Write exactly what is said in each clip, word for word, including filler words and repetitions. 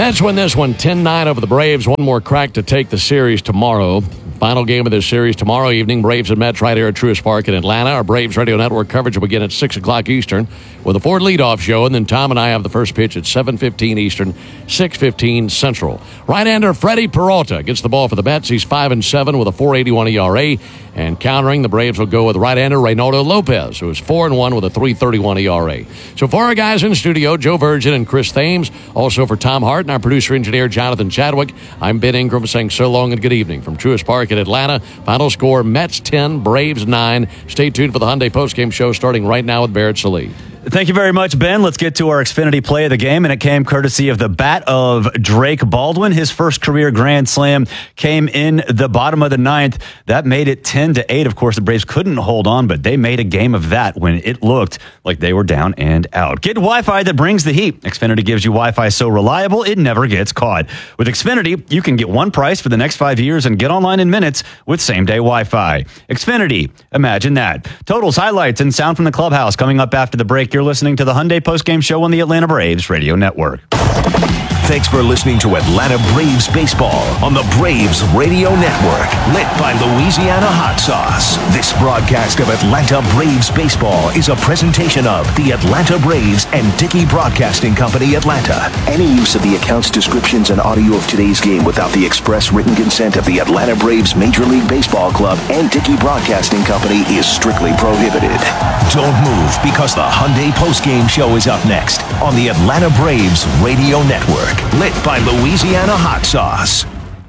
Mets win this one ten nine over the Braves. One more crack to take the series tomorrow. Final game of this series tomorrow evening. Braves and Mets right here at Truist Park in Atlanta. Our Braves Radio Network coverage will begin at six o'clock Eastern with a Ford leadoff show. And then Tom and I have the first pitch at seven fifteen Eastern, six fifteen Central. Right-hander Freddie Peralta gets the ball for the Mets. He's five and seven with a four eighty-one E R A. And countering, the Braves will go with right-hander Reynaldo Lopez, who is four and one with a three thirty-one E R A. So for our guys in studio, Joe Virgin and Chris Thames. Also for Tom Hart and our producer-engineer Jonathan Chadwick, I'm Ben Ingram saying so long and good evening from Truist Park in Atlanta. Final score, Mets ten, Braves nine. Stay tuned for the Hyundai postgame show starting right now with Barrett Sallee. Thank you very much, Ben. Let's get to our Xfinity play of the game, and it came courtesy of the bat of Drake Baldwin. His first career grand slam came in the bottom of the ninth. That made it ten to eight. Of course, the Braves couldn't hold on, but they made a game of that when it looked like they were down and out. Get Wi-Fi that brings the heat. Xfinity gives you Wi-Fi so reliable it never gets caught. With Xfinity, you can get one price for the next five years and get online in minutes with same-day Wi-Fi. Xfinity, imagine that. Totals, highlights, and sound from the clubhouse coming up after the break. You're listening to the Hyundai postgame show on the Atlanta Braves Radio Network. Thanks for listening to Atlanta Braves Baseball on the Braves Radio Network, lit by Louisiana Hot Sauce. This broadcast of Atlanta Braves Baseball is a presentation of the Atlanta Braves and Dickey Broadcasting Company, Atlanta. Any use of the accounts, descriptions, and audio of today's game without the express written consent of the Atlanta Braves Major League Baseball Club and Dickey Broadcasting Company is strictly prohibited. Don't move, because the Hyundai postgame show is up next on the Atlanta Braves Radio Network, lit by Louisiana Hot Sauce.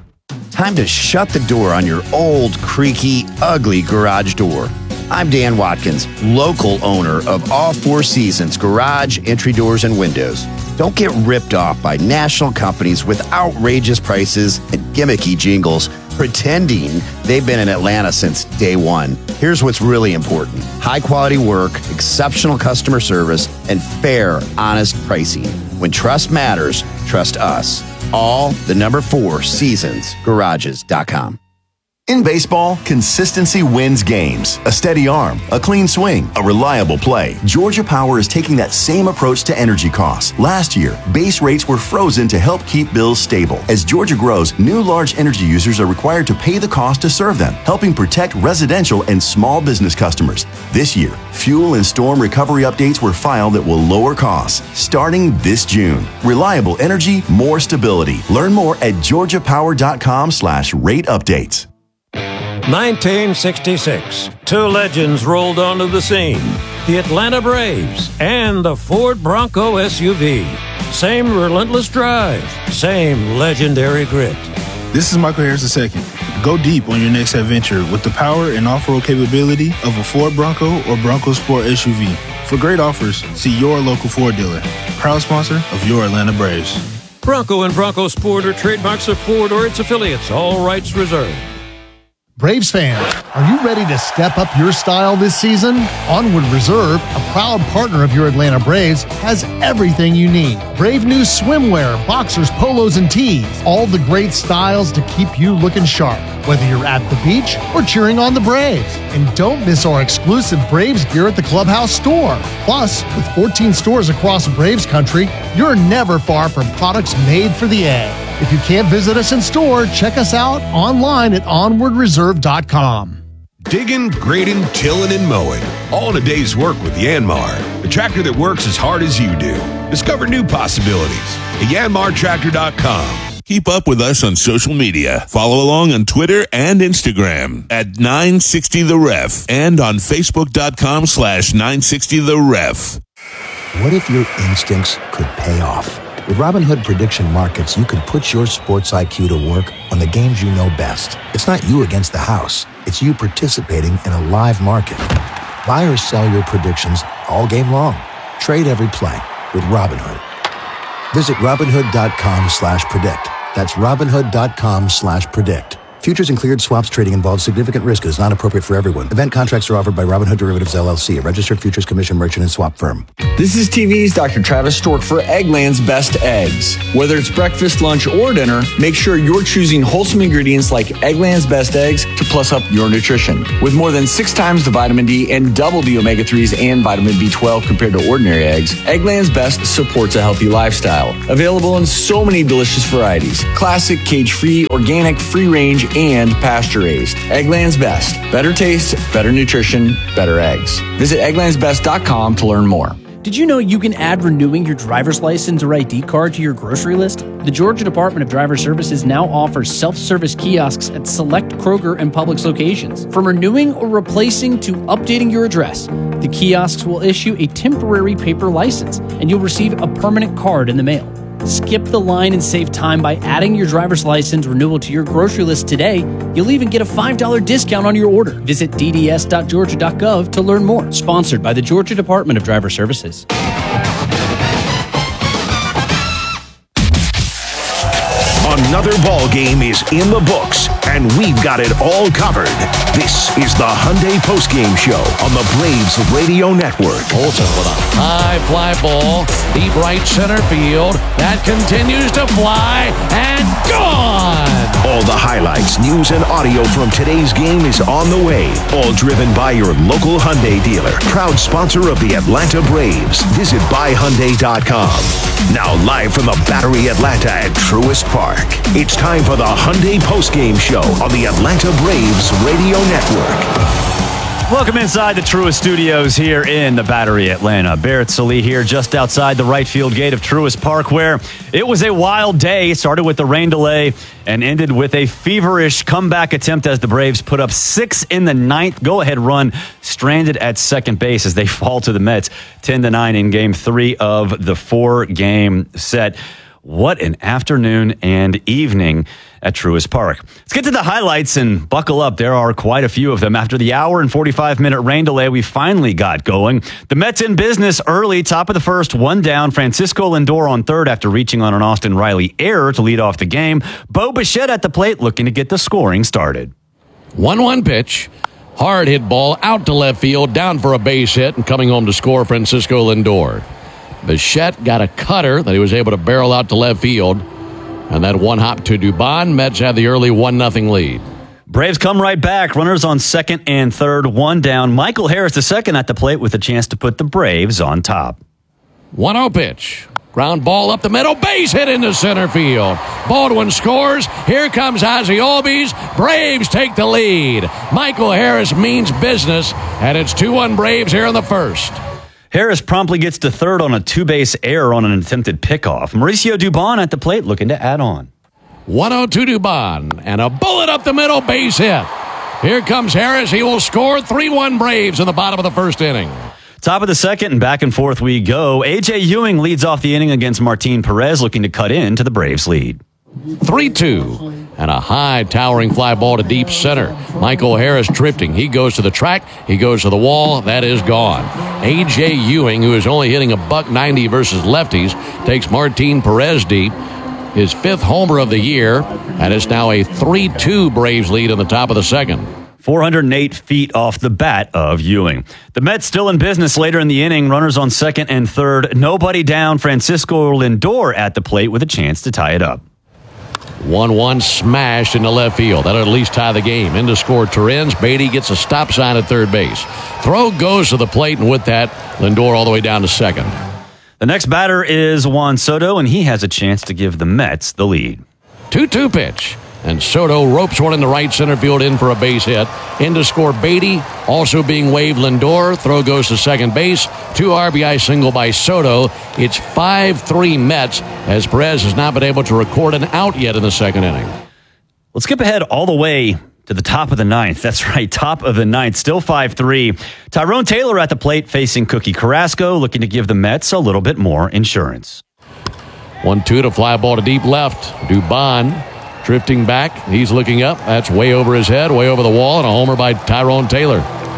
Time to shut the door on your old, creaky, ugly garage door. I'm Dan Watkins, local owner of All Four Seasons Garage, Entry Doors, and Windows. Don't get ripped off by national companies with outrageous prices and gimmicky jingles pretending they've been in Atlanta since day one. Here's what's really important: high quality work, exceptional customer service, and fair, honest pricing. When trust matters, trust us. All the number four seasons garages dot com. In baseball, consistency wins games. A steady arm, a clean swing, a reliable play. Georgia Power is taking that same approach to energy costs. Last year, base rates were frozen to help keep bills stable. As Georgia grows, new large energy users are required to pay the cost to serve them, helping protect residential and small business customers. This year, fuel and storm recovery updates were filed that will lower costs starting this June. Reliable energy, more stability. Learn more at georgia power dot com slash rate updates. nineteen sixty-six, two legends rolled onto the scene. The Atlanta Braves and the Ford Bronco S U V. Same relentless drive, same legendary grit. This is Michael Harris the second. Go deep on your next adventure with the power and off-road capability of a Ford Bronco or Bronco Sport S U V. For great offers, see your local Ford dealer. Proud sponsor of your Atlanta Braves. Bronco and Bronco Sport are trademarks of Ford or its affiliates. All rights reserved. Braves fans, are you ready to step up your style this season? Onward Reserve, a proud partner of your Atlanta Braves, has everything you need. Brave new swimwear, boxers, polos, and tees. All the great styles to keep you looking sharp, whether you're at the beach or cheering on the Braves. And don't miss our exclusive Braves gear at the Clubhouse store. Plus, with fourteen stores across Braves country, you're never far from products made for the A. If you can't visit us in store, check us out online at onward reserve dot com. Digging, grading, tilling, and mowing. All in a day's work with Yanmar, the tractor that works as hard as you do. Discover new possibilities at yanmar tractor dot com. Keep up with us on social media. Follow along on Twitter and Instagram at nine sixty the ref and on facebook dot com slash nine sixty the ref. What if your instincts could pay off? With Robinhood Prediction Markets, you can put your sports I Q to work on the games you know best. It's not you against the house. It's you participating in a live market. Buy or sell your predictions all game long. Trade every play with Robinhood. Visit Robinhood dot com slash predict. That's Robinhood dot com slash predict. Futures and cleared swaps trading involves significant risk and is not appropriate for everyone. Event contracts are offered by Robinhood Derivatives, L L C, a registered futures commission merchant and swap firm. This is T V's Doctor Travis Stork for Eggland's Best Eggs. Whether it's breakfast, lunch, or dinner, make sure you're choosing wholesome ingredients like Eggland's Best Eggs to plus up your nutrition. With more than six times the vitamin D and double the omega threes and vitamin B twelve compared to ordinary eggs, Eggland's Best supports a healthy lifestyle. Available in so many delicious varieties. Classic, cage-free, organic, free-range, and pasture-raised. Eggland's Best. Better taste, better nutrition, better eggs. Visit egglands best dot com to learn more. Did you know you can add renewing your driver's license or I D card to your grocery list? The Georgia Department of Driver Services now offers self-service kiosks at select Kroger and Publix locations. From renewing or replacing to updating your address, the kiosks will issue a temporary paper license, and you'll receive a permanent card in the mail. Skip the line and save time by adding your driver's license renewal to your grocery list today. You'll even get a five dollars discount on your order. Visit d d s dot georgia dot gov to learn more. Sponsored by the Georgia Department of Driver Services. Another ball game is in the books, and we've got it all covered. This is the Hyundai Postgame Show on the Braves Radio Network. Olsen with a high fly ball, deep right center field. That continues to fly and gone. All the highlights, news, and audio from today's game is on the way. All driven by your local Hyundai dealer. Proud sponsor of the Atlanta Braves. Visit buy hyundai dot com. Now live from the Battery Atlanta at Truist Park. It's time for the Hyundai Postgame Show on the Atlanta Braves Radio Network. Welcome inside the Truist Studios here in the Battery Atlanta. Barrett Sallee here just outside the right field gate of Truist Park, where it was a wild day. It started with the rain delay and ended with a feverish comeback attempt as the Braves put up six in the ninth go-ahead run, stranded at second base as they fall to the Mets ten to nine in game three of the four-game set. What an afternoon and evening at Truist Park. Let's get to the highlights and buckle up. There are quite a few of them. After the hour and forty-five minute rain delay, we finally got going. The Mets in business early, top of the first, one down. Francisco Lindor on third after reaching on an Austin Riley error to lead off the game. Bo Bichette at the plate looking to get the scoring started. one one pitch. Hard hit ball out to left field, down for a base hit, and coming home to score Francisco Lindor. Bichette got a cutter that he was able to barrel out to left field. And that one hop to Dubon. Mets had the early one nothing lead. Braves come right back. Runners on second and third, one down. Michael Harris the second at the plate with a chance to put the Braves on top. one oh pitch. Ground ball up the middle. Base hit into center field. Baldwin scores. Here comes Ozzie Albies. Braves take the lead. Michael Harris means business. And it's two one Braves here in the first. Harris promptly gets to third on a two-base error on an attempted pickoff. Mauricio Dubon at the plate looking to add on. one oh two Dubon, and a bullet up the middle, base hit. Here comes Harris. He will score. three one Braves in the bottom of the first inning. Top of the second, and back and forth we go. A J Ewing leads off the inning against Martin Perez, looking to cut into the Braves' lead. three two. And a high towering fly ball to deep center. Michael Harris drifting. He goes to the track. He goes to the wall. That is gone. A J Ewing, who is only hitting a buck ninety versus lefties, takes Martin Perez deep. His fifth homer of the year. And it's now a three two Braves lead in the top of the second. four hundred eight feet off the bat of Ewing. The Mets still in business later in the inning. Runners on second and third. Nobody down. Francisco Lindor at the plate with a chance to tie it up. one one smashed into left field. That'll at least tie the game. In to score Torrens. Beatty gets a stop sign at third base. Throw goes to the plate, and with that, Lindor all the way down to second. The next batter is Juan Soto, and he has a chance to give the Mets the lead. two two pitch. And Soto ropes one in the right center field in for a base hit. In to score Beatty. Also being waved Lindor. Throw goes to second base. Two R B I single by Soto. It's five three Mets as Perez has not been able to record an out yet in the second inning. Let's skip ahead all the way to the top of the ninth. That's right, top of the ninth. Still five three. Tyrone Taylor at the plate facing Cookie Carrasco, looking to give the Mets a little bit more insurance. one two to fly ball to deep left. Dubon drifting back. He's looking up. That's way over his head, way over the wall, and a homer by Tyrone Taylor.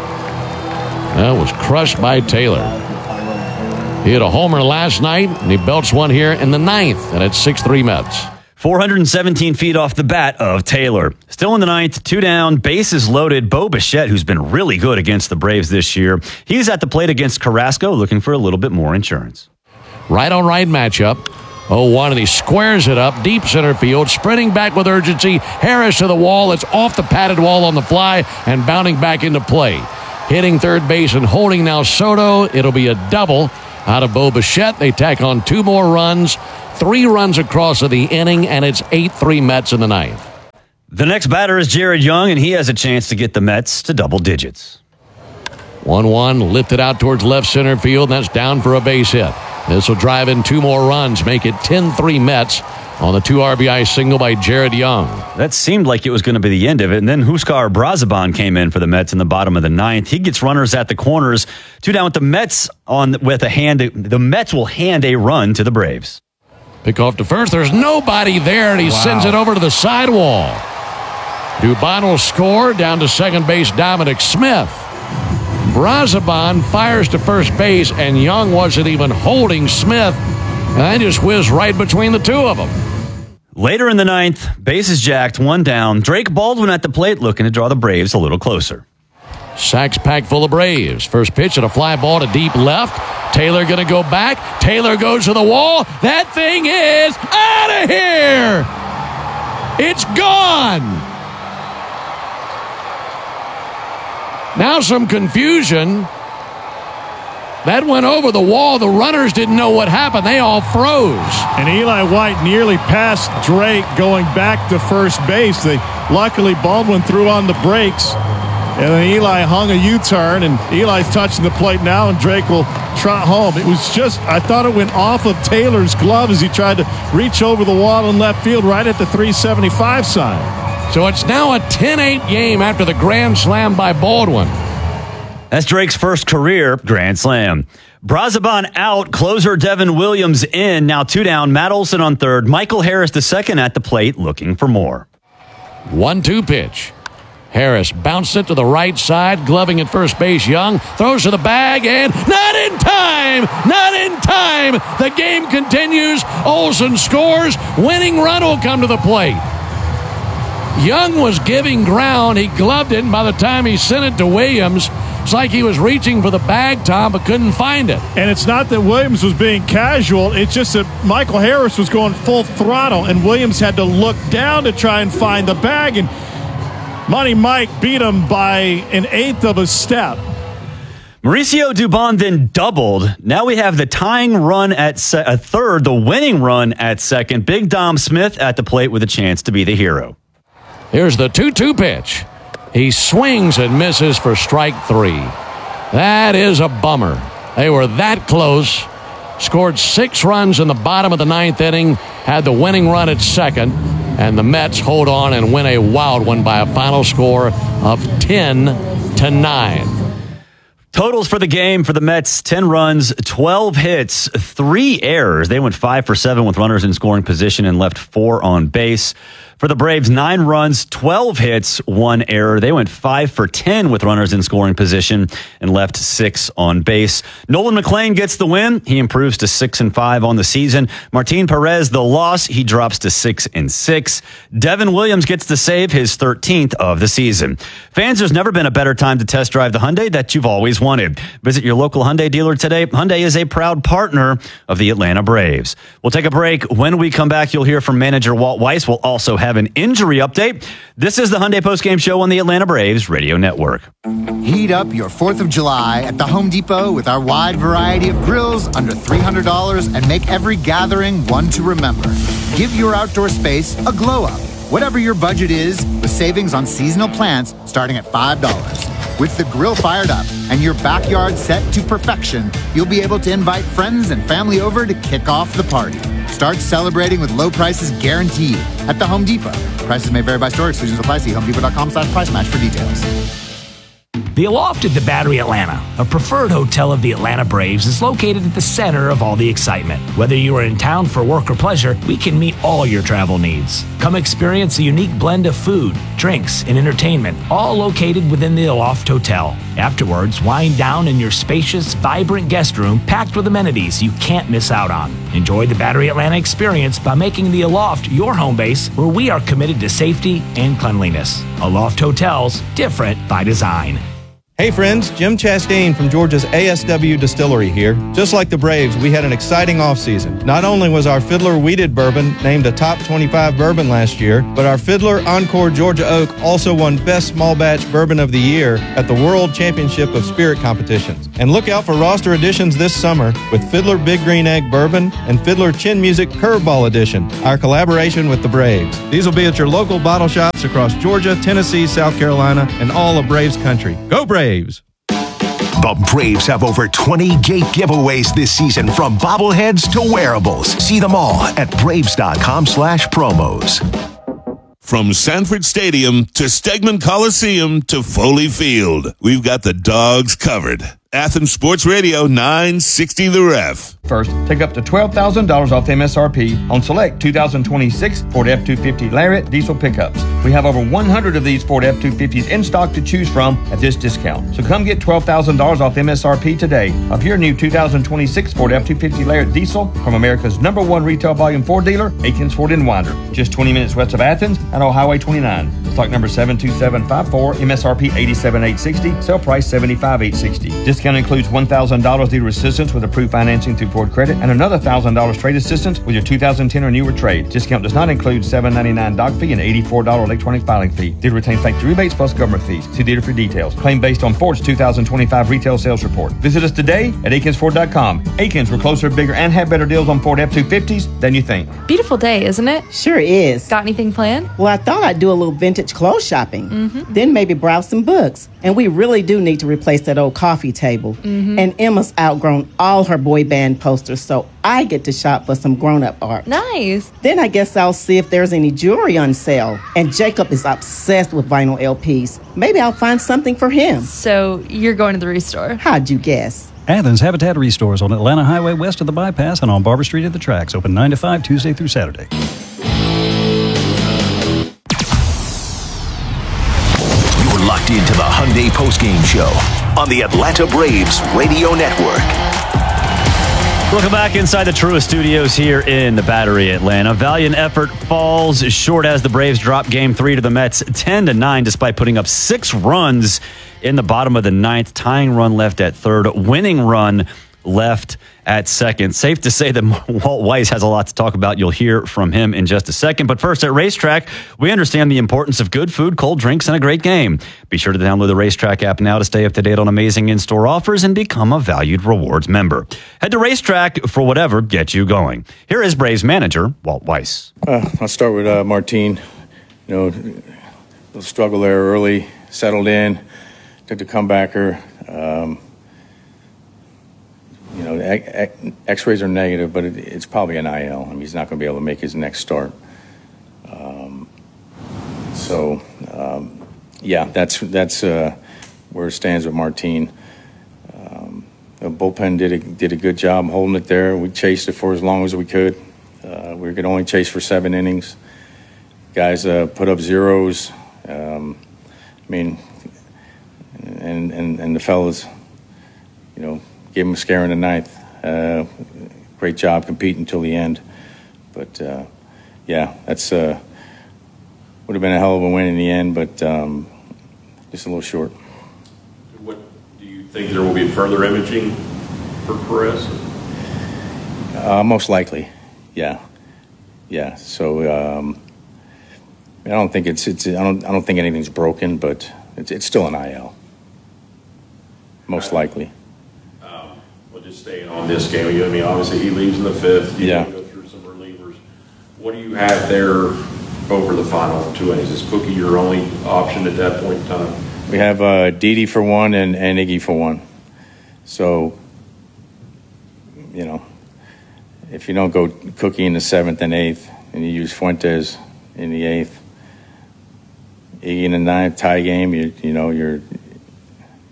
That was crushed by Taylor. He hit a homer last night, and he belts one here in the ninth, and it's six three Mets. four hundred seventeen feet off the bat of Taylor. Still in the ninth, two down, bases loaded. Bo Bichette, who's been really good against the Braves this year, he's at the plate against Carrasco, looking for a little bit more insurance. Right on right matchup. oh one, and he squares it up deep center field, sprinting back with urgency. Harris to the wall. It's off the padded wall on the fly and bounding back into play. Hitting third base and holding now Soto. It'll be a double out of Bo Bichette. They tack on two more runs. Three runs across of the inning, and it's eight three Mets in the ninth. The next batter is Jared Young, and he has a chance to get the Mets to double digits. one one lifted out towards left center field, and that's down for a base hit. This will drive in two more runs, make it ten three Mets on the two R B I single by Jared Young. That seemed like it was going to be the end of it, and then Huskar Brazaban came in for the Mets in the bottom of the ninth. He gets runners at the corners. Two down with the Mets on with a hand. The Mets will hand a run to the Braves. Pick off to first. There's nobody there, and he wow. sends it over to the sidewall. Dubon will score. Down to second base, Dominic Smith. Brazaban fires to first base, and Young wasn't even holding Smith. And I just whizzed right between the two of them. Later in the ninth, bases jacked, one down. Drake Baldwin at the plate looking to draw the Braves a little closer. Sacks packed full of Braves. First pitch and a fly ball to deep left. Taylor going to go back. Taylor goes to the wall. That thing is out of here. It's gone. Now some confusion. That went over the wall. The runners didn't know what happened. They all froze. And Eli White nearly passed Drake going back to first base. They luckily Baldwin threw on the brakes. And then Eli hung a U-turn, and Eli's touching the plate now, and Drake will trot home. It was just, I thought it went off of Taylor's glove as he tried to reach over the wall in left field right at the three seventy-five sign. So it's now a ten eight game after the grand slam by Baldwin. That's Drake's first career grand slam. Brazaban out, closer Devin Williams in. Now two down, Matt Olson on third, Michael Harris the second at the plate looking for more. one two pitch. Harris bounced it to the right side, gloving at first base. Young throws to the bag, and not in time! Not in time! The game continues. Olson scores. Winning run will come to the plate. Young was giving ground. He gloved it, and by the time he sent it to Williams, it's like he was reaching for the bag, Tom, but couldn't find it. And it's not that Williams was being casual. It's just that Michael Harris was going full throttle, and Williams had to look down to try and find the bag, and Money Mike beat him by an eighth of a step. Mauricio Dubon then doubled. Now we have the tying run at se- a third, the winning run at second. Big Dom Smith at the plate with a chance to be the hero. Here's the two two pitch. He swings and misses for strike three. That is a bummer. They were that close. Scored six runs in the bottom of the ninth inning. Had the winning run at second. And the Mets hold on and win a wild one by a final score of ten to nine. Totals for the game for the Mets, ten runs, twelve hits, three errors. They went five for seven with runners in scoring position and left four on base. For the Braves, nine runs, twelve hits, one error. They went five for ten with runners in scoring position and left six on base. Nolan McLean gets the win. He improves to six and five on the season. Martin Perez, the loss. He drops to six and six. Devin Williams gets the save, his thirteenth of the season. Fans, there's never been a better time to test drive the Hyundai that you've always wanted. Visit your local Hyundai dealer today. Hyundai is a proud partner of the Atlanta Braves. We'll take a break. When we come back, you'll hear from manager Walt Weiss. We'll also have have an injury update. This is the Hyundai postgame show on the Atlanta Braves Radio Network. Heat up your fourth of July at the Home Depot with our wide variety of grills under three hundred dollars and make every gathering one to remember. Give your outdoor space a glow up. Whatever your budget is, with savings on seasonal plants starting at five dollars. With the grill fired up and your backyard set to perfection, you'll be able to invite friends and family over to kick off the party. Start celebrating with low prices guaranteed at the Home Depot. Prices may vary by store. Exclusions apply. See homedepot.com slash price match for details. The Aloft at the Battery Atlanta, a preferred hotel of the Atlanta Braves, is located at the center of all the excitement. Whether you are in town for work or pleasure, we can meet all your travel needs. Come experience a unique blend of food, drinks, and entertainment, all located within the Aloft Hotel. Afterwards, wind down in your spacious, vibrant guest room packed with amenities you can't miss out on. Enjoy the Battery Atlanta experience by making the Aloft your home base, where we are committed to safety and cleanliness. Aloft Hotels, different by design. Hey friends, Jim Chastain from Georgia's A S W Distillery here. Just like the Braves, we had an exciting offseason. Not only was our Fiddler Wheated Bourbon named a top twenty-five bourbon last year, but our Fiddler Encore Georgia Oak also won Best Small Batch Bourbon of the Year at the World Championship of Spirit Competitions. And look out for roster additions this summer with Fiddler Big Green Egg Bourbon and Fiddler Chin Music Curveball Edition, our collaboration with the Braves. These will be at your local bottle shops across Georgia, Tennessee, South Carolina, and all of Braves country. Go Braves! The Braves have over twenty gate giveaways this season, from bobbleheads to wearables. See them all at Braves.com slash promos. From Sanford Stadium to Stegman Coliseum to Foley Field, we've got the dogs covered. Athens Sports Radio, nine sixty The Ref. First, take up to twelve thousand dollars off M S R P on select two thousand twenty-six Ford F two fifty Lariat diesel pickups. We have over one hundred of these Ford F two fifties in stock to choose from at this discount. So come get twelve thousand dollars off M S R P today of your new two thousand twenty-six Ford F two fifty Lariat diesel from America's number one retail volume Ford dealer, Akins Ford in Winder. Just twenty minutes west of Athens and on Highway twenty-nine. Stock number seven two seven five four, M S R P eighty-seven thousand eight hundred sixty dollars, sale price seventy-five thousand eight hundred sixty dollars. Discount includes one thousand dollars dealer assistance with approved financing through Ford Credit and another one thousand dollars trade assistance with your two thousand ten or newer trade. Discount does not include seven ninety-nine doc fee and eighty-four dollars electronic filing fee. Dealer retains factory rebates plus government fees. See dealer for details. Claim based on Ford's two thousand twenty-five retail sales report. Visit us today at Akins Ford dot com. Akins, we're closer, bigger, and have better deals on Ford F two fifties than you think. Beautiful day, isn't it? Sure is. Got anything planned? Well, I thought I'd do a little vintage clothes shopping. Mm-hmm. Then maybe browse some books. And we really do need to replace that old coffee table. Mm-hmm. And Emma's outgrown all her boy band posters, so I get to shop for some grown-up art. Nice. Then I guess I'll see if there's any jewelry on sale. And Jacob is obsessed with vinyl L Ps. Maybe I'll find something for him. So you're going to the Restore? How'd you guess? Athens Habitat Restores on Atlanta Highway west of the bypass and on Barber Street at the tracks. Open nine to five Tuesday through Saturday. You're locked into the Hyundai Postgame Show on the Atlanta Braves Radio Network. Welcome back inside the Truist Studios here in the Battery, Atlanta. Valiant effort falls short as the Braves drop Game Three to the Mets, ten to nine, despite putting up six runs in the bottom of the ninth. Tying run left at third, winning run left at second. Safe to say that Walt Weiss has a lot to talk about. You'll hear from him in just a second. But first, at Racetrack, we understand the importance of good food, cold drinks, and a great game. Be sure to download the Racetrack app now to stay up to date on amazing in-store offers and become a valued rewards member. Head to Racetrack for whatever gets you going. Here is Braves manager Walt Weiss. Uh, I'll start with uh, Martin. You know, a little struggle there early, settled in, took the comebacker. Um, You know, X-rays are negative, but it, it's probably an I L. I mean, he's not going to be able to make his next start. Um, so, um, yeah, that's that's uh, where it stands with Martin. Um, the bullpen did a, did a good job holding it there. We chased it for as long as we could. Uh, we could only chase for seven innings. Guys uh, put up zeros. Um, I mean, and, and, and the fellas, you know, gave him a scare in the ninth. Uh, great job competing until the end. But, uh, yeah, that's uh, would have been a hell of a win in the end, but um, just a little short. What do you think there will be further imaging for Perez? Uh, most likely, yeah, yeah. So um, I don't think it's it's I don't I don't think anything's broken, but it's it's still an I L. Most likely. Just staying on this game, I mean, obviously he leaves in the fifth. You yeah. Go through some relievers. What do you have there over the final two innings? Is Cookie your only option at that point in time? We have uh, Didi for one and, and Iggy for one. So, you know, if you don't go Cookie in the seventh and eighth, and you use Fuentes in the eighth, Iggy in the ninth, tie game, you you know, you're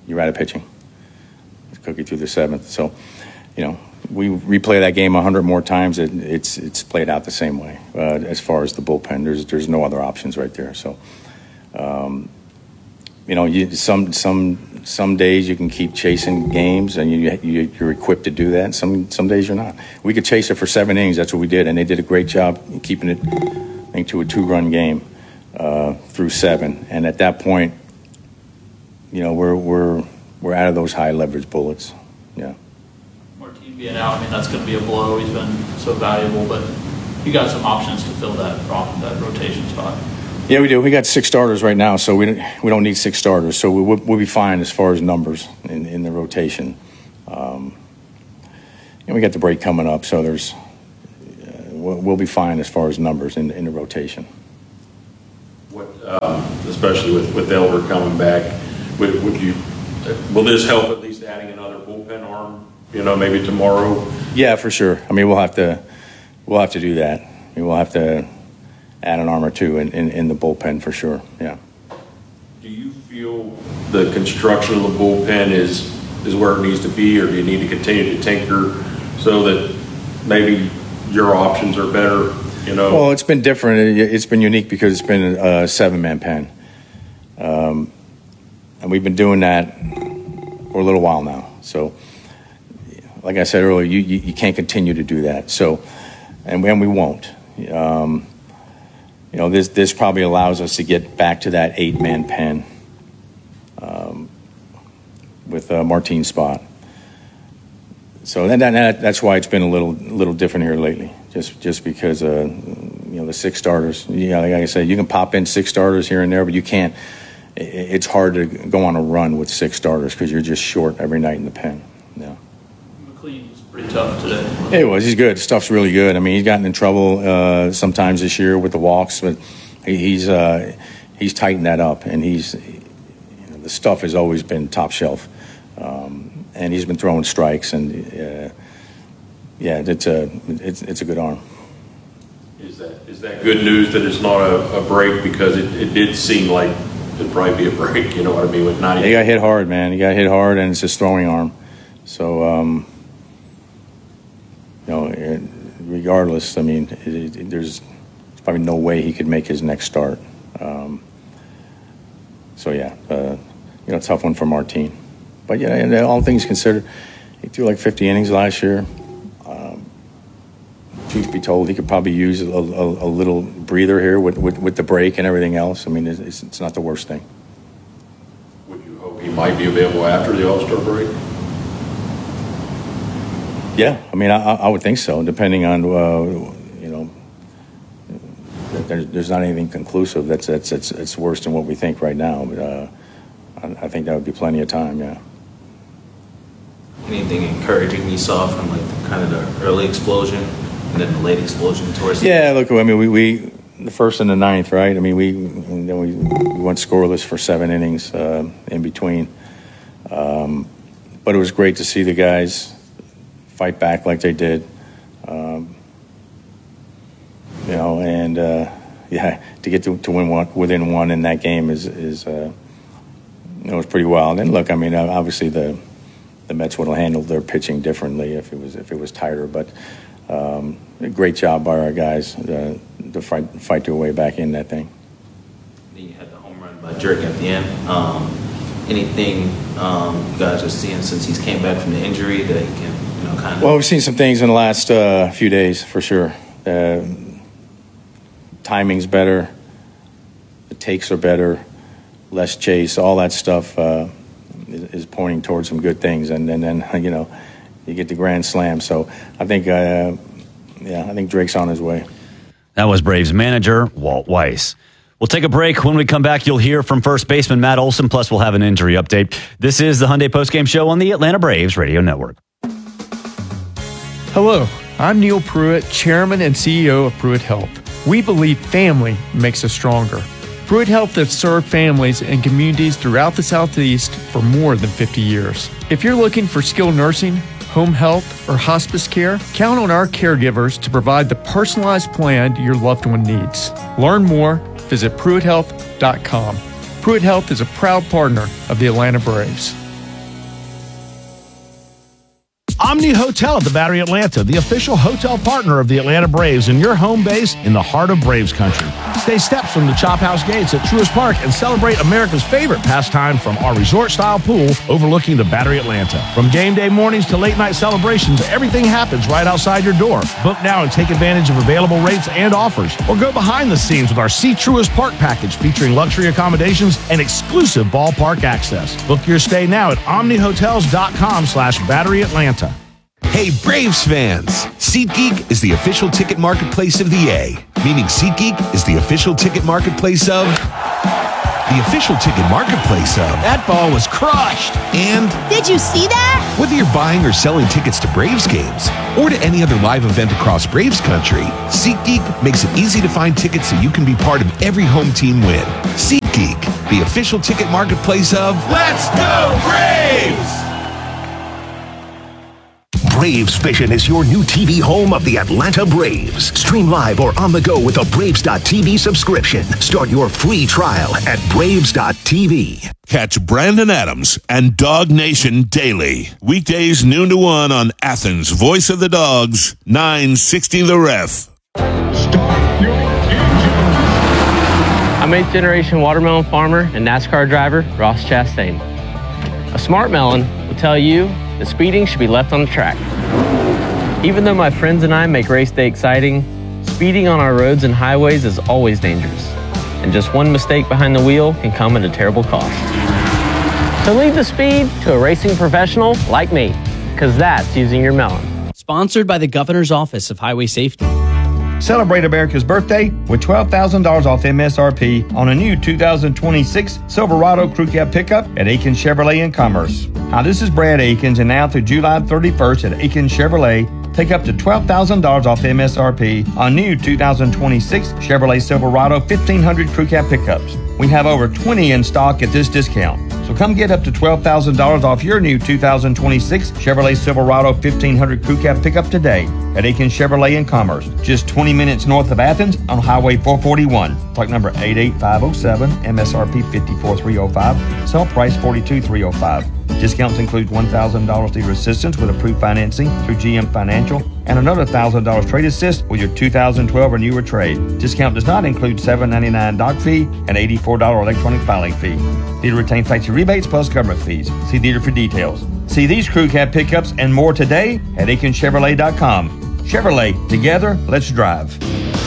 you're out of pitching. Cookie through the seventh. So, you know, we replay that game a hundred more times. It, it's it's played out the same way uh, as far as the bullpen. There's there's no other options right there. So, um, you know, you, some some some days you can keep chasing games, and you, you you're equipped to do that. Some some days you're not. We could chase it for seven innings. That's what we did, and they did a great job keeping it, I think, to a two-run game uh, through seven. And at that point, you know, we're we're we're out of those high leverage bullets. Yeah. Martin being out, I mean, that's going to be a blow. He's been so valuable, but you got some options to fill that that rotation spot. Yeah, we do. We got six starters right now, so we don't, we don't need six starters. So we, we'll, we'll be fine as far as numbers in, in the rotation. Um, and we got the break coming up, so there's uh, we'll, we'll be fine as far as numbers in, in the rotation. What, um, especially with, with Elder coming back, would, would you? Will this help at least adding another bullpen arm? You know, maybe tomorrow. Yeah, for sure. I mean, we'll have to we'll have to do that. I mean, we'll have to add an arm or two in, in, in the bullpen for sure. Yeah. Do you feel the construction of the bullpen is is where it needs to be, or do you need to continue to tinker so that maybe your options are better? You know. Well, it's been different. It's been unique because it's been a seven-man pen, um, and we've been doing that for a little while now. So, like I said earlier, you you, you can't continue to do that. So, and, and we won't. Um, You know, this this probably allows us to get back to that eight-man pen um, with uh, Martin's spot. So that, that that's why it's been a little little different here lately. Just just because uh, you know the six starters. You know, like I said, you can pop in six starters here and there, but you can't. It's hard to go on a run with six starters because you're just short every night in the pen. Yeah. McLean was pretty tough today. Yeah, he was. He's good. Stuff's really good. I mean, he's gotten in trouble uh, sometimes this year with the walks, but he, he's uh, he's tightened that up, and he's you know, the stuff has always been top shelf, um, and he's been throwing strikes, and uh, yeah, it's a it's it's a good arm. Is that is that good news that it's not a, a break, because it, it did seem like it'd probably be a break. You know what I mean? With ninety. He got hit hard, man. He got hit hard, and it's his throwing arm. So. Um, You know, regardless, I mean, it, it, there's probably no way he could make his next start. Um, so, yeah, uh, you know, tough one for Martin. But, yeah, and all things considered, he threw like fifty innings last year. Um, truth be told, he could probably use a, a, a little breather here with, with, with the break and everything else. I mean, it's, it's not the worst thing. Would you hope he might be available after the All-Star break? Yeah, I mean, I, I would think so, depending on, uh, you know, there's, there's not anything conclusive that's, that's, that's, that's worse than what we think right now. But uh, I, I think that would be plenty of time, yeah. Anything encouraging you saw from, like, the, kind of the early explosion and then the late explosion towards the Yeah, look, I mean, we, we the first and the ninth, right? I mean, we and then we, we went scoreless for seven innings uh, in between. Um, but it was great to see the guys fight back like they did, um, you know, and uh, yeah, to get to, to win one within one in that game is is uh, you know, it was pretty wild. And look, I mean, obviously the the Mets would have handled their pitching differently if it was if it was tighter, but um, a great job by our guys uh, to fight fight their way back in that thing. Then you had the home run by Jerk at the end. Um, anything um, you guys are seeing since he's came back from the injury that he can? Kind of. Well, we've seen some things in the last uh, few days for sure. Uh, timing's better, the takes are better, less chase, all that stuff uh, is, is pointing towards some good things. And, and then, you know, you get the grand slam. So I think, uh, yeah, I think Drake's on his way. That was Braves manager Walt Weiss. We'll take a break. When we come back, you'll hear from first baseman Matt Olson, plus we'll have an injury update. This is the Hyundai Postgame Show on the Atlanta Braves Radio Network. Hello, I'm Neil Pruitt, Chairman and C E O of Pruitt Health. We believe family makes us stronger. Pruitt Health has served families and communities throughout the Southeast for more than fifty years. If you're looking for skilled nursing, home health, or hospice care, count on our caregivers to provide the personalized plan your loved one needs. Learn more, visit Pruitt Health dot com. Pruitt Health is a proud partner of the Atlanta Braves. Omni Hotel at the Battery Atlanta, the official hotel partner of the Atlanta Braves and your home base in the heart of Braves country. Stay steps from the Chop House gates at Truist Park and celebrate America's favorite pastime from our resort-style pool overlooking the Battery Atlanta. From game day mornings to late-night celebrations, everything happens right outside your door. Book now and take advantage of available rates and offers. Or go behind the scenes with our See Truist Park package featuring luxury accommodations and exclusive ballpark access. Book your stay now at omnihotels.com slash Battery Atlanta. Hey, Braves fans! SeatGeek is the official ticket marketplace of the A, meaning SeatGeek is the official ticket marketplace of... The official ticket marketplace of... That ball was crushed! And... Did you see that? Whether you're buying or selling tickets to Braves games or to any other live event across Braves country, SeatGeek makes it easy to find tickets so you can be part of every home team win. SeatGeek, the official ticket marketplace of... Let's go Braves! Braves Vision is your new T V home of the Atlanta Braves. Stream live or on the go with a Braves dot T V subscription. Start your free trial at Braves dot T V. Catch Brandon Adams and Dog Nation daily. Weekdays noon to one on Athens' Voice of the Dogs, nine sixty The Ref. I'm eighth generation watermelon farmer and NASCAR driver Ross Chastain. A smart melon will tell you that speeding should be left on the track. Even though my friends and I make race day exciting, speeding on our roads and highways is always dangerous. And just one mistake behind the wheel can come at a terrible cost. So leave the speed to a racing professional like me, because that's using your melon. Sponsored by the Governor's Office of Highway Safety. Celebrate America's birthday with twelve thousand dollars off M S R P on a new two thousand twenty-six Silverado Crew Cab pickup at Aikens Chevrolet in Commerce. Hi, this is Brad Aikens, and now through July thirty-first at Aikens Chevrolet, take up to twelve thousand dollars off M S R P on new two thousand twenty-six Chevrolet Silverado fifteen hundred Crew Cab pickups. We have over twenty in stock at this discount. So come get up to twelve thousand dollars off your new two thousand twenty-six Chevrolet Silverado fifteen hundred Crew Cab pickup today at Aikens Chevrolet in Commerce, just twenty minutes north of Athens on Highway four forty-one. Stock number eight eight five oh seven, M S R P fifty-four thousand three hundred five, sell price forty-two thousand three hundred five. Discounts include one thousand dollars dealer assistance with approved financing through G M Financial and another one thousand dollars trade assist with your two thousand twelve or newer trade. Discount does not include seven dollars and ninety-nine cents dock fee and eighty-four dollars electronic filing fee. Dealer retains factory rebates plus government fees. See dealer for details. See these Crew Cab pickups and more today at Aikens Chevrolet dot com. Chevrolet, together, let's drive.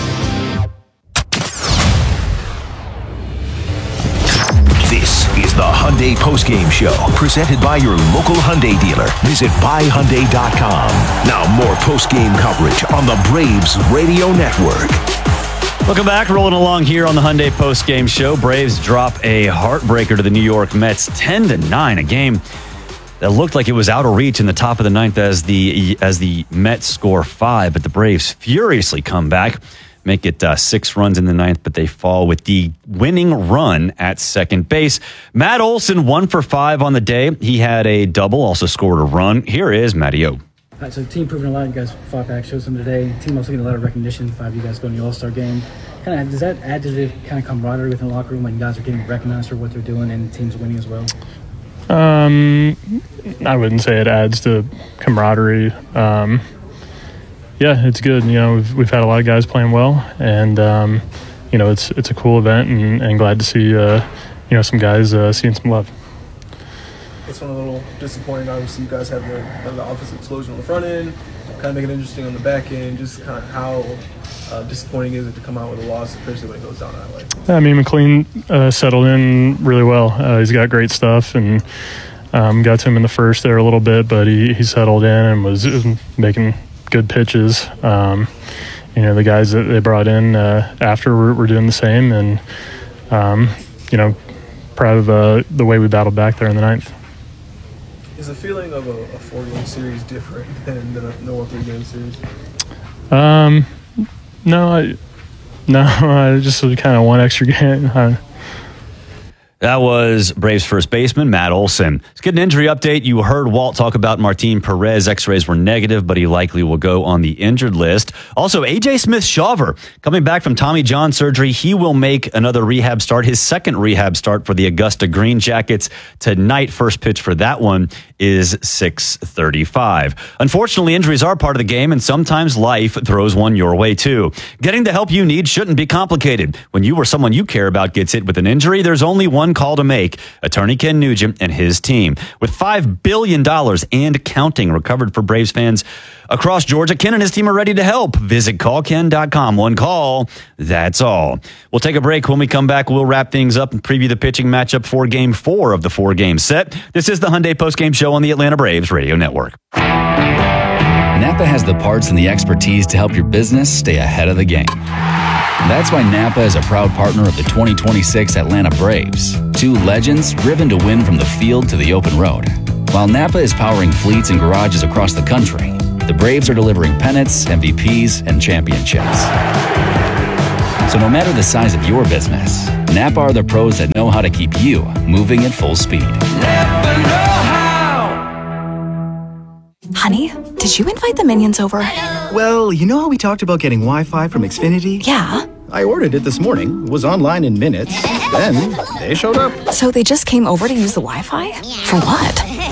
This is the Hyundai Postgame Show, presented by your local Hyundai dealer. Visit buy hyundai dot com. Now more postgame coverage on the Braves Radio Network. Welcome back. Rolling along here on the Hyundai Postgame Show. Braves drop a heartbreaker to the New York Mets, ten to nine, a game that looked like it was out of reach in the top of the ninth as the as the Mets score five, but the Braves furiously come back, make it uh, six runs in the ninth, but they fall with the winning run at second base. Matt Olson, one for five on the day. He had a double, also scored a run. Here is Matty O. All right, so the team proving a lot. You guys fought back, showed some today. The team also getting a lot of recognition. Five of you guys going to the All-Star game. Kind of does that add to the kind of camaraderie within the locker room when you guys are getting recognized for what they're doing and the team's winning as well? Um, I wouldn't say it adds to camaraderie. Um, yeah, it's good. You know, we've we've had a lot of guys playing well, and um, you know, it's it's a cool event, and, and glad to see uh, you know, some guys uh, seeing some love. It's been a little disappointing. Obviously, you guys have the, have the offensive explosion on the front end, kind of make it interesting on the back end. Just kind of how uh, disappointing is it to come out with a loss, especially when it goes down that way? I mean, McLean uh, settled in really well. Uh, he's got great stuff, and um, got to him in the first there a little bit, but he, he settled in and was, was making good pitches. Um, you know, the guys that they brought in uh, after were, were doing the same, and um, you know, proud of uh, the way we battled back there in the ninth. Is the feeling of a, a four-game series different than, than a no or three-game series? Um, no, I, no, I just kind of one extra game. I, That was Braves first baseman Matt Olson. Let's get an injury update. You heard Walt talk about Martin Perez. X-rays were negative, but he likely will go on the injured list. Also, A J Smith-Shawver coming back from Tommy John surgery. He will make another rehab start, his second rehab start for the Augusta Green Jackets tonight. First pitch for that one is six thirty-five. Unfortunately, injuries are part of the game, and sometimes life throws one your way too. Getting the help you need shouldn't be complicated. When you or someone you care about gets hit with an injury, there's only one call to make. Attorney Ken Nugent and his team. With five billion dollars and counting recovered for Braves fans across Georgia, Ken and his team are ready to help. Visit call ken dot com. One call, that's all. We'll take a break. When we come back, we'll wrap things up and preview the pitching matchup for game four of the four-game set. This is the Hyundai Postgame Show on the Atlanta Braves Radio Network. Napa has the parts and the expertise to help your business stay ahead of the game. That's why Napa is a proud partner of the twenty twenty-six Atlanta Braves. Two legends driven to win from the field to the open road. While Napa is powering fleets and garages across the country, the Braves are delivering pennants, M V Ps, and championships. So no matter the size of your business, Napa are the pros that know how to keep you moving at full speed. Napa know how. Honey, did you invite the minions over? Well, you know how we talked about getting Wi-Fi from Xfinity? Yeah. I ordered it this morning, was online in minutes, then they showed up. So they just came over to use the Wi-Fi? For what?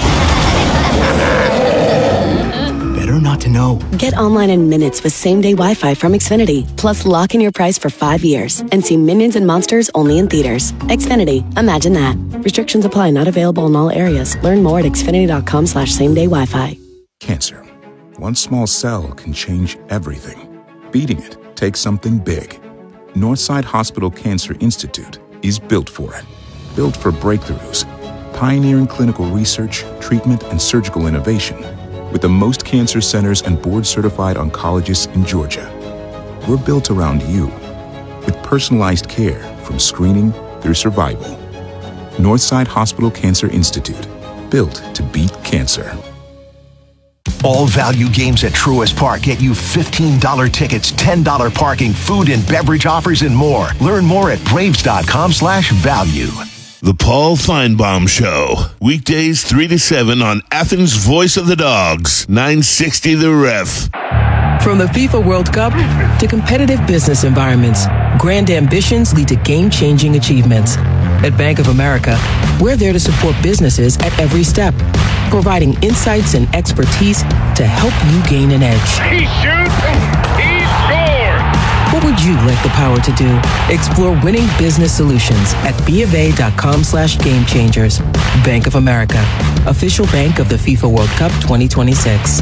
Better not to know. Get online in minutes with same-day Wi-Fi from Xfinity. Plus, lock in your price for five years and see Minions and Monsters only in theaters. Xfinity. Imagine that. Restrictions apply. Not available in all areas. Learn more at xfinity.com slash same-day Wi-Fi. Cancer. One small cell can change everything. Beating it takes something big. Northside Hospital Cancer Institute is built for it. Built for breakthroughs, pioneering clinical research, treatment, and surgical innovation, with the most cancer centers and board-certified oncologists in Georgia. We're built around you, with personalized care from screening through survival. Northside Hospital Cancer Institute, built to beat cancer. All value games at Truist Park get you fifteen dollars tickets, ten dollars parking, food and beverage offers, and more. Learn more at braves.com slash value. The Paul Feinbaum Show. Weekdays three to seven on Athens' Voice of the Dogs, nine sixty The Ref. From the FIFA World Cup to competitive business environments, grand ambitions lead to game-changing achievements. At Bank of America, we're there to support businesses at every step, providing insights and expertise to help you gain an edge. He shoots, he scores! What would you like the power to do? Explore winning business solutions at bofa.com slash game changers. Bank of America, official bank of the FIFA World Cup twenty twenty-six.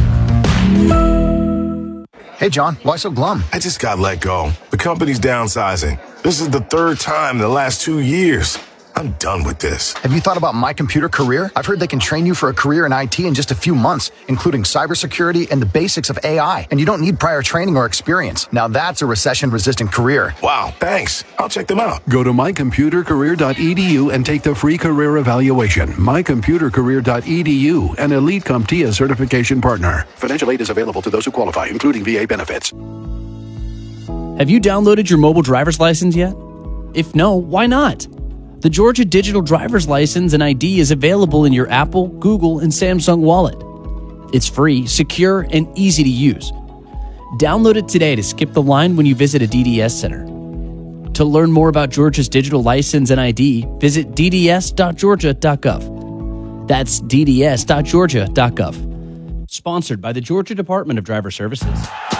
Hey, John, why so glum? I just got let go. The company's downsizing. This is the third time in the last two years. I'm done with this. Have you thought about My Computer Career? I've heard they can train you for a career in I T in just a few months, including cybersecurity and the basics of A I. And you don't need prior training or experience. Now that's a recession-resistant career. Wow, thanks. I'll check them out. Go to my computer career dot e d u and take the free career evaluation. my computer career dot e d u, an Elite CompTIA certification partner. Financial aid is available to those who qualify, including V A benefits. Have you downloaded your mobile driver's license yet? If no, why not? The Georgia Digital Driver's License and I D is available in your Apple, Google, and Samsung wallet. It's free, secure, and easy to use. Download it today to skip the line when you visit a D D S center. To learn more about Georgia's digital license and I D, visit d d s dot georgia dot gov. That's d d s dot georgia dot gov. Sponsored by the Georgia Department of Driver Services.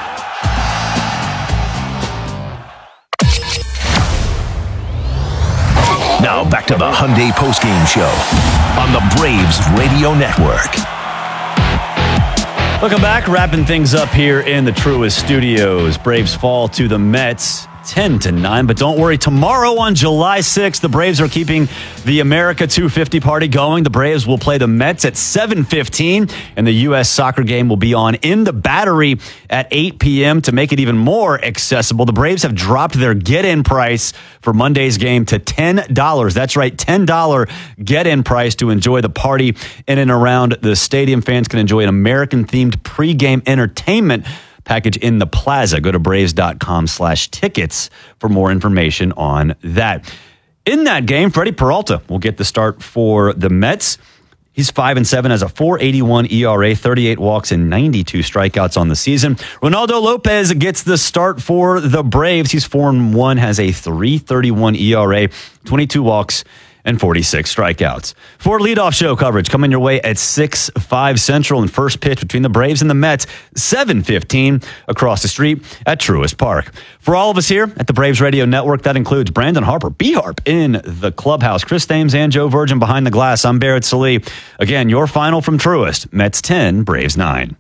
Now back to the Hyundai Postgame Show on the Braves Radio Network. Welcome back. Wrapping things up here in the Truist Studios. Braves fall to the Mets ten to nine, but don't worry. Tomorrow on July sixth, the Braves are keeping the America two fifty party going. The Braves will play the Mets at seven fifteen, and the U S soccer game will be on in the Battery at eight p.m. to make it even more accessible. The Braves have dropped their get-in price for Monday's game to ten dollars. That's right, ten dollars get-in price to enjoy the party in and around the stadium. Fans can enjoy an American-themed pregame entertainment package in the plaza. Go to braves.com slash tickets for more information on that. In that game, Freddie Peralta will get the start for the Mets. He's five and seven, has a four eighty-one E R A, thirty-eight walks, and ninety-two strikeouts on the season. Ronaldo Lopez gets the start for the Braves. He's four and one, has a three thirty-one E R A, twenty-two walks, and forty-six strikeouts. For leadoff show coverage coming your way at six five Central, and first pitch between the Braves and the Mets, seven fifteen across the street at Truist Park. For all of us here at the Braves Radio Network, that includes Brandon Harper, B-Harp in the clubhouse, Chris Thames and Joe Virgin behind the glass. I'm Barrett Salee. Again, your final from Truist, Mets ten, Braves nine.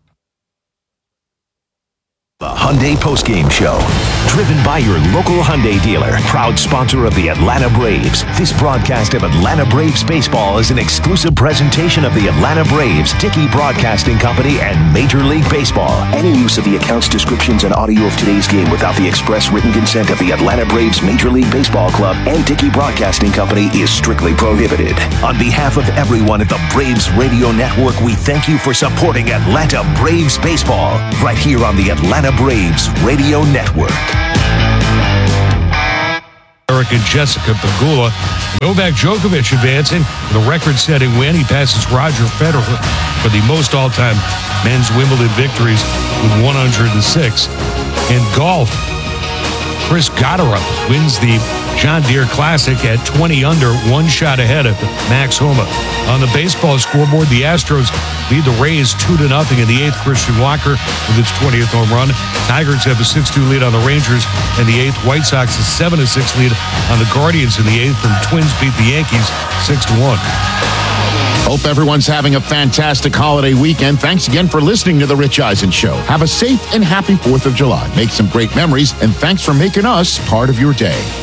The Hyundai Postgame Show, driven by your local Hyundai dealer, proud sponsor of the Atlanta Braves. This broadcast of Atlanta Braves baseball is an exclusive presentation of the Atlanta Braves, Dickey Broadcasting Company, and Major League Baseball. Any use of the accounts, descriptions, and audio of today's game without the express written consent of the Atlanta Braves Major League Baseball Club and Dickey Broadcasting Company is strictly prohibited. On behalf of everyone at the Braves Radio Network, we thank you for supporting Atlanta Braves baseball right here on the Atlanta Braves Radio Network. Eric and Jessica Pegula. Novak Djokovic advancing with a record-setting win. He passes Roger Federer for the most all-time men's Wimbledon victories with one hundred six. In golf, Chris Gotterup wins the John Deere Classic at twenty under, one shot ahead of Max Homa. On the baseball scoreboard, the Astros lead the Rays two to nothing in the eighth. Christian Walker with its twentieth home run. Tigers have a six two lead on the Rangers in the eighth. White Sox a seven to six lead on the Guardians in the eighth. And Twins beat the Yankees six to one. Hope everyone's having a fantastic holiday weekend. Thanks again for listening to The Rich Eisen Show. Have a safe and happy fourth of July. Make some great memories, and thanks for making us part of your day.